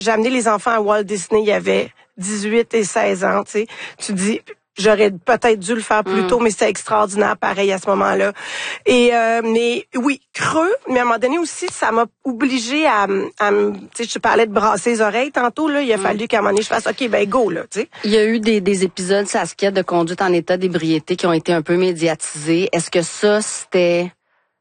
J'ai amené les enfants à Walt Disney, il y avait 18 et 16 ans, tu sais. Tu dis, j'aurais peut-être dû le faire plus tôt, mais c'était extraordinaire, pareil, à ce moment-là. Et mais oui, creux, mais à un moment donné aussi, ça m'a obligée à tu sais, je te parlais de brasser les oreilles tantôt, là, il a fallu qu'à un moment donné, je fasse, OK, ben go, là, tu sais. Il y a eu des épisodes, Saskia, de conduite en état d'ébriété qui ont été un peu médiatisés. Est-ce que ça, c'était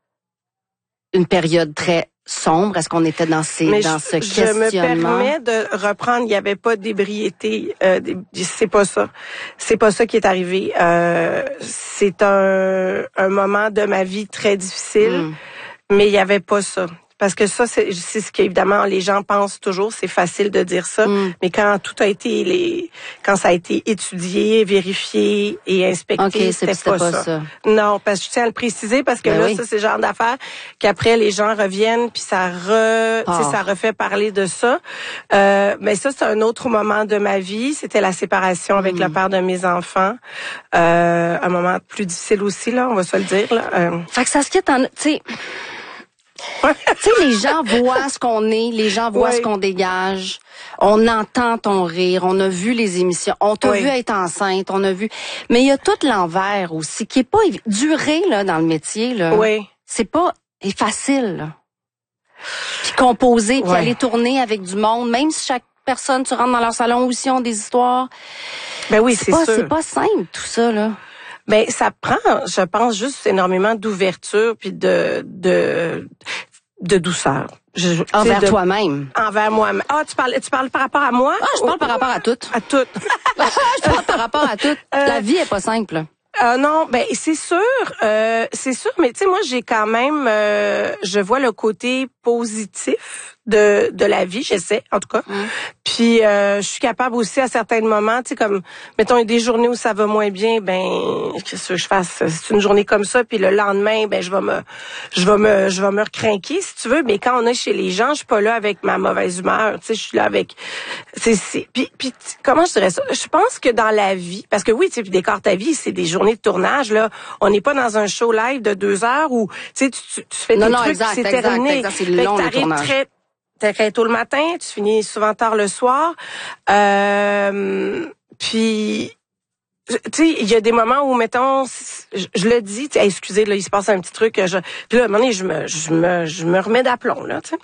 une période très sombre? Est-ce qu'on était dans ce questionnement? Je me permets de reprendre, il n'y avait pas d'ébriété. C'est pas ça. C'est pas ça qui est arrivé. C'est un moment de ma vie très difficile, mais il n'y avait pas ça. Parce que ça, c'est ce qu'évidemment les gens pensent toujours. C'est facile de dire ça, mais quand tout a été quand ça a été étudié, vérifié et inspecté, c'était pas ça. Non, parce que je tiens à le préciser parce que là, ça c'est le genre d'affaires qu'après les gens reviennent puis ça refait parler de ça. Mais ça c'est un autre moment de ma vie. C'était la séparation avec le père de mes enfants. Un moment plus difficile aussi là, on va se le dire là. Fait que Saskia, tu sais. Tu sais, les gens voient ce qu'on est, les gens voient ce qu'on dégage. On entend ton rire, on a vu les émissions, on t'a vu être enceinte, on a vu. Mais il y a tout l'envers aussi, qui est pas duré là dans le métier là. Oui. C'est pas facile. Là. Puis composer, puis aller tourner avec du monde, même si chaque personne, tu rentres dans leur salon aussi, ont des histoires. Ben oui, c'est sûr. C'est pas simple tout ça là. Ben ça prend, je pense, juste énormément d'ouverture puis de douceur. Envers toi-même. Envers moi-même. Ah, tu parles par rapport à moi? Ah, je parle par rapport à tout. À tout. Je parle par rapport à tout. La vie est pas simple. Non, ben c'est sûr, mais tu sais moi j'ai quand même je vois le côté positif de la vie, j'essaie en tout cas. Puis je suis capable aussi à certains moments, tu sais comme mettons il y a des journées où ça va moins bien, ben qu'est-ce que je fasse, c'est une journée comme ça puis le lendemain ben je vais me recrinquer si tu veux, mais quand on est chez les gens, je suis pas là avec ma mauvaise humeur, tu sais je suis là avec puis comment je dirais ça, je pense que dans la vie parce que oui, tu sais puis décor ta vie, c'est des journées de tournage là, on n'est pas dans un show live de 2 heures où tu sais tu fais tes trucs exact, c'est terminé. Exact, c'est long le tournage. Très tôt le matin, tu finis souvent tard le soir. Puis tu sais, il y a des moments où mettons je le dis, tu sais, excusez là, il se passe un petit truc puis là à un moment donné, je me remets d'aplomb là, tu sais.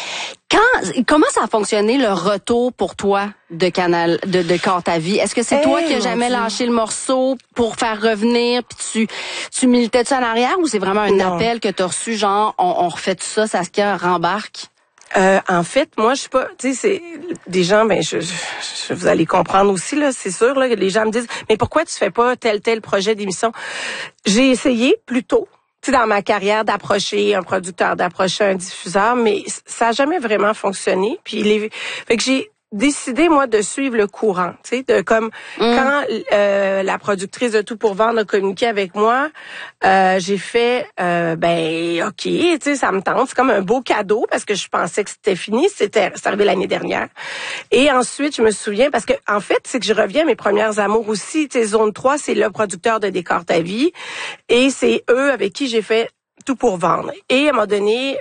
Comment ça a fonctionné le retour pour toi de Corps ta vie? Est-ce que c'est toi qui as jamais lâché le morceau pour faire revenir puis tu militais-tu en arrière ou c'est vraiment un appel que tu as reçu genre on refait tout ça, Saskia rembarque? En fait, moi, je suis pas, tu sais, c'est des gens, ben, vous allez comprendre aussi là, c'est sûr là, que les gens me disent, mais pourquoi tu fais pas tel projet d'émission? J'ai essayé plus tôt, tu sais, dans ma carrière d'approcher un producteur, d'approcher un diffuseur, mais ça a jamais vraiment fonctionné. Puis fait que j'ai décidé moi de suivre le courant, tu sais, de comme quand la productrice de Tout pour vendre a communiqué avec moi, j'ai fait ben OK, tu sais ça me tente, c'est comme un beau cadeau parce que je pensais que c'était fini, c'est arrivé l'année dernière. Et ensuite, je me souviens parce que en fait, c'est que je reviens à mes premières amours aussi, tu sais Zone 3, c'est le producteur de Décor ta vie et c'est eux avec qui j'ai fait Tout pour vendre. Et à un moment donné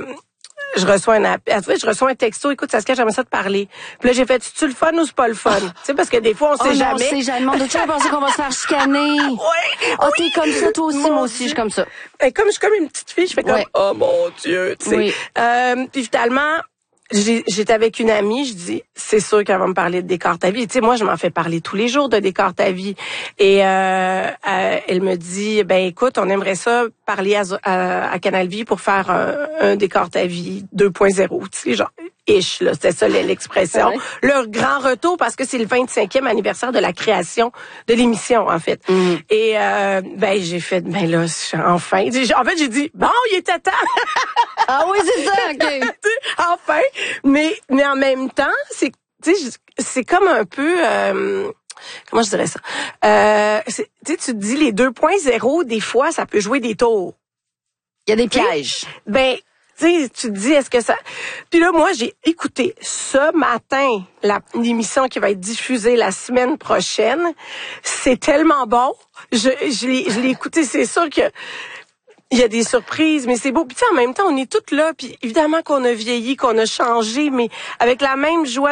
je reçois un texto, écoute, Saskia, j'aimerais ça te parler. Puis là, j'ai fait, c'est-tu le fun ou c'est pas le fun? Tu sais, parce que des fois, on sait jamais. On sait jamais. On a pensé qu'on va se faire chicaner. T'es comme ça, toi aussi, moi aussi, je suis comme ça. Et comme je suis comme une petite fille, je fais comme, oh mon Dieu, tu sais. Puis finalement, j'étais avec une amie, je dis, c'est sûr qu'elle va me parler de Décor ta vie. Tu sais, moi, je m'en fais parler tous les jours de Décor ta vie. Et elle me dit, ben écoute, on aimerait ça parler à Canal Vie pour faire un Décor ta vie 2.0. Tu sais, genre, ish, là, c'était ça l'expression. Le grand retour, parce que c'est le 25e anniversaire de la création de l'émission, en fait. Et ben j'ai fait, ben là, enfin. En fait, j'ai dit, bon, il était temps. Ah oui, c'est ça, OK. Enfin. Mais en même temps, c'est comme un peu comment je dirais ça? Tu te dis les 2.0, des fois, ça peut jouer des tours. Il y a des pièges. Ben, tu te dis, est-ce que ça... Puis là, moi, j'ai écouté ce matin l'émission qui va être diffusée la semaine prochaine. C'est tellement bon. Je l'ai écouté, c'est sûr que il y a des surprises, mais c'est beau. Puis en même temps, on est toutes là. Puis évidemment qu'on a vieilli, qu'on a changé, mais avec la même joie